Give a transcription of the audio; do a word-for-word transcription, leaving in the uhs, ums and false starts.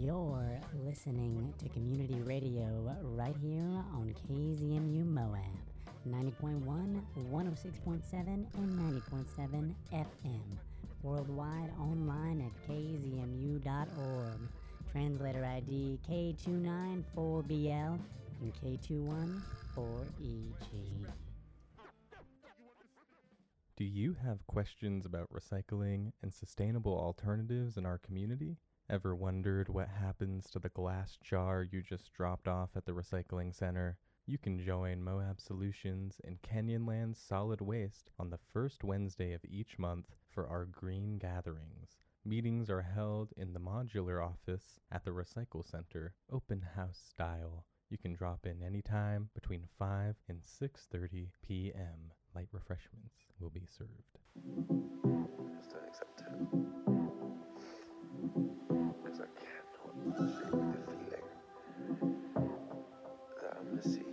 You're listening to community radio right here on K Z M U Moab, ninety point one, one oh six point seven, and ninety point seven F M. Worldwide online at k z m u dot org. Translator I D K two nine four B L and K two one four E G. Do you have questions about recycling and sustainable alternatives in our community? Ever wondered what happens to the glass jar you just dropped off at the recycling center? You can join Moab Solutions and Canyonlands Solid Waste on the first Wednesday of each month for our green gatherings. Meetings are held in the modular office at the Recycle Center, open house style. You can drop in anytime between five and six thirty p.m. Light refreshments will be served. Just don't accept it. Because I cannot shake the feeling that I'm gonna see